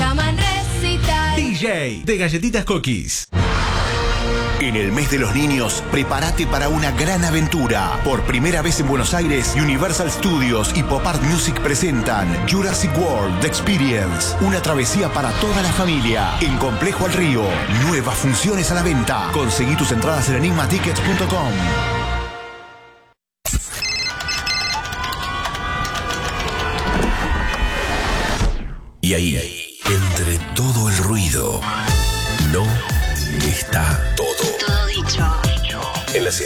llaman Recital. DJ de Galletitas Cookies. En el mes de los niños, prepárate para una gran aventura. Por primera vez en Buenos Aires, Universal Studios y Pop Art Music presentan Jurassic World Experience. Una travesía para toda la familia. En Complejo al Río. Nuevas funciones a la venta. Conseguí tus entradas en enigmatickets.com. Y ahí, entre todo el ruido, no está todo. Todo dicho. En la 100.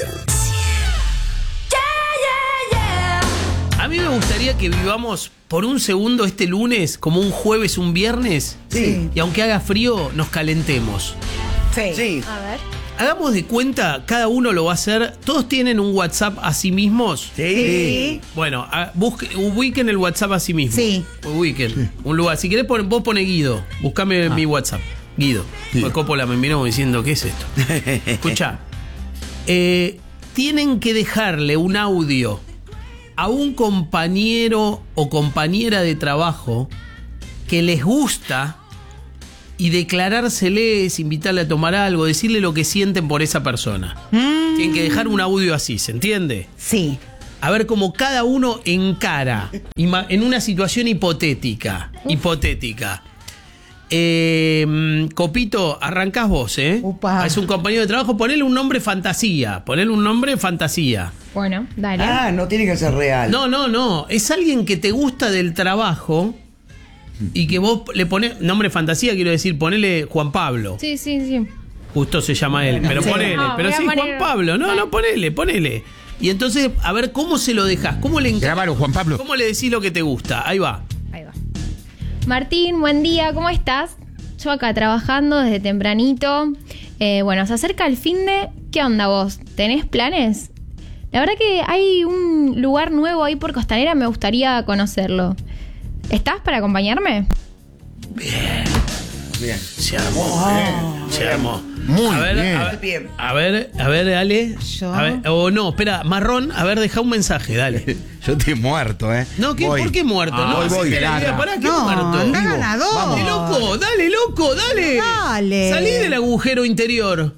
A mí me gustaría que vivamos por un segundo este lunes como un jueves, un viernes. Sí. Y aunque haga frío, nos calentemos. Sí. A ver. Hagamos de cuenta, cada uno lo va a hacer. ¿Todos tienen un WhatsApp a sí mismos? Sí. Bueno, ubiquen el WhatsApp a sí mismos. Sí. Ubiquen un lugar. Si querés, vos pone Guido. Buscame mi WhatsApp. Guido. Pues Coppola me miró diciendo, ¿qué es esto? Escuchá. Tienen que dejarle un audio a un compañero o compañera de trabajo que les gusta y declarárseles, invitarle a tomar algo, decirle lo que sienten por esa persona. Tienen que dejar un audio así, ¿se entiende? Sí. A ver cómo cada uno encara en una situación hipotética. Copito, arrancás vos, ¿eh? Upa. Es un compañero de trabajo, ponele un nombre fantasía. Bueno, dale. Ah, no tiene que ser real. No. Es alguien que te gusta del trabajo y que vos le ponés nombre fantasía, quiero decir, ponele Juan Pablo. Sí. Justo se llama él, pero Sí. ponele. No, Pero voy a sí, poner- Juan Pablo. No, ponele. Y entonces, a ver, ¿cómo se lo dejás? ¿Cómo le Grábalo, Juan Pablo. ¿Cómo le decís lo que te gusta? Ahí va. Ahí va. Martín, buen día, ¿cómo estás? Yo acá trabajando desde tempranito. Bueno, se acerca el finde. ¿Qué onda vos? ¿Tenés planes? La verdad que hay un lugar nuevo ahí por Costanera, me gustaría conocerlo. ¿Estás para acompañarme? Bien. Se armó. Muy a ver, bien. A ver, dale. Yo. A ver, no, espera, Marrón, a ver, deja un mensaje, dale. Yo estoy muerto, ¿eh? No, Voy. ¿por qué muerto? No, voy, espera, Lara. pará, ¿qué No, muerto? anda ganador. Dale, loco, dale. Dale. Salí del agujero interior.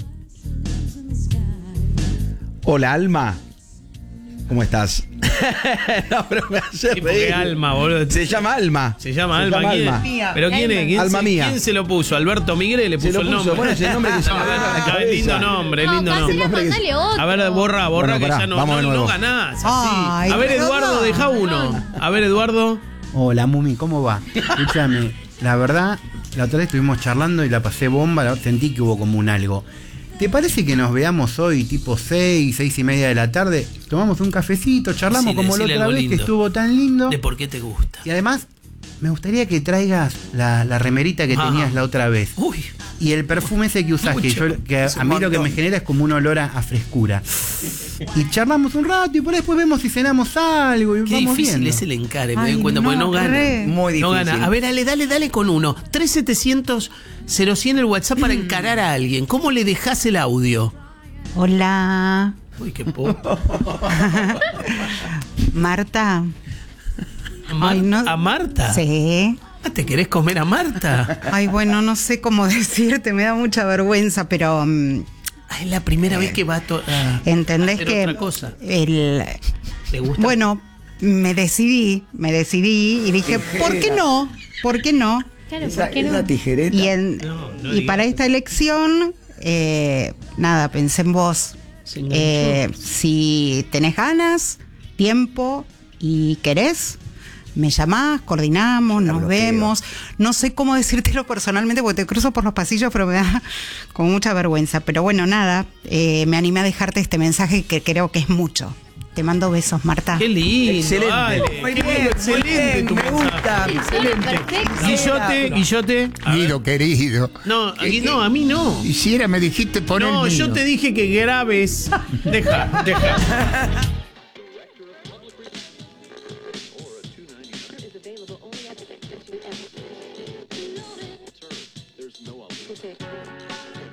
Hola, Alma. ¿Cómo estás? No, pero me hace Sí, porque reír. Alma, boludo. Se llama Alma. Se llama Alma. ¿Quién? Alma. ¿Pero quién es? Alma mía. ¿Quién se lo puso? ¿Alberto Miguel le puso, Se lo el puso, nombre? bueno, es el nombre que se me No, viene a la lindo cabeza. nombre, No, lindo nombre. mandale otro. A ver, borra Bueno, que pará, ya no vamos de nuevo. ganás. Así. Ay, A ver, pero Eduardo, no. deja uno. A ver, Eduardo. Hola, Mumi, ¿cómo va? Escúchame, la verdad, la otra vez estuvimos charlando y la pasé bomba, sentí que hubo como un algo. ¿Te parece que nos veamos hoy tipo 6:30 de la tarde? Tomamos un cafecito, charlamos como la Decile otra algo vez, que lindo. estuvo tan lindo. De por qué te gusta. Y además, me gustaría que traigas la remerita que tenías la otra vez. Uy. Y el perfume ese que usás, que Es un a mí lo que montón. me genera es como un olor a frescura. Y charlamos un rato y por ahí después vemos si cenamos algo y Qué vamos difícil viendo. es el encare, me Ay, doy cuenta, porque no gana. re. Muy No difícil. gana. A ver, dale con uno. 3700-0100 el WhatsApp para encarar a alguien. ¿Cómo le dejás el audio? Hola, Uy, qué poco. Marta. Ay, no- ¿A Marta? Sí. Ah, ¿te querés comer a Marta? Ay, bueno, no sé cómo decirte, me da mucha vergüenza, pero Ah, es la primera vez que va a entendés hacer que otra cosa. ¿Le gusta? Bueno, me decidí y dije, ¿por qué no? ¿Por qué no? Claro, Esa, ¿por qué no? esa tijereta. No Y para esta elección, nada, pensé en vos. Se enganchó. Si tenés ganas, tiempo y querés, me llamás, coordinamos, nos bloqueo. vemos. No sé cómo decírtelo personalmente porque te cruzo por los pasillos, pero me da con mucha vergüenza. Pero bueno, nada, me animé a dejarte este mensaje que creo que es mucho. Te mando besos, Marta. Qué lindo. Excelente. Ale, Muy qué bien, lindo, muy excelente bien, tu me mensaje. gusta. Excelente. Perfecto. Guillote. A ver. Guido, querido. No, aquí no, a mí no. Hiciera, me dijiste poner No, el mío. yo te dije que grabes. Deja.